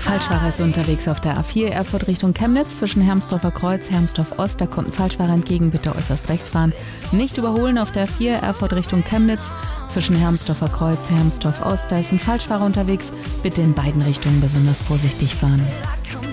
Falschfahrer ist unterwegs auf der A4 Erfurt Richtung Chemnitz zwischen Hermsdorfer Kreuz, Hermsdorf Ost. Da kommt ein Falschfahrer entgegen, bitte äußerst rechts fahren. Nicht überholen auf der A4 Erfurt Richtung Chemnitz zwischen Hermsdorfer Kreuz, Hermsdorf Ost. Da ist ein Falschfahrer unterwegs, bitte in beiden Richtungen besonders vorsichtig fahren.